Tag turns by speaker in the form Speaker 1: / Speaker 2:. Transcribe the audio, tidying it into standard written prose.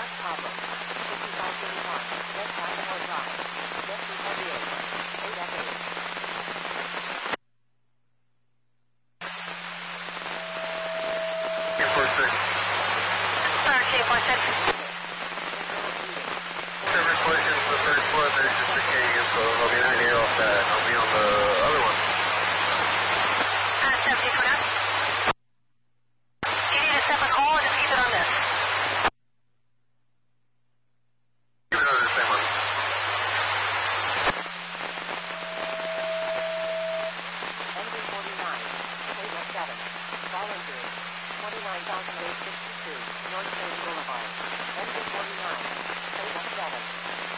Speaker 1: Problem. 5531. West Baltimore Drive. Jet 248. 8F8.
Speaker 2: Whatever questions the first one, there's just a K info. I'll be 9 here off that. I'll be on the other one.
Speaker 3: 70 for now. Do you need a separate call or just keep it on this?
Speaker 2: Give it over the same one.
Speaker 1: Engine 49. Table 7. Volunteer. 29,862. North Main Boulevard. Engine 49. Table 7.